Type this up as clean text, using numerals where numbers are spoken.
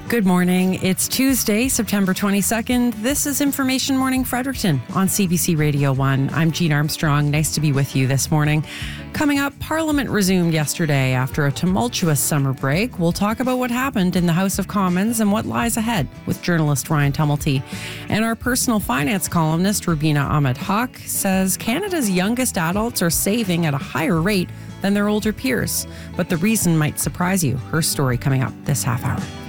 Good morning. It's Tuesday, September 22nd. This is Information Morning Fredericton on CBC Radio 1. I'm Jean Armstrong. Nice to be with you this morning. Coming up, Parliament resumed yesterday after a tumultuous summer break. We'll talk about what happened in the House of Commons and what lies ahead with journalist Ryan Tumulty. And our personal finance columnist, Rubina Ahmed-Haq, says Canada's youngest adults are saving at a higher rate than their older peers. But the reason might surprise you. Her story coming up this half hour.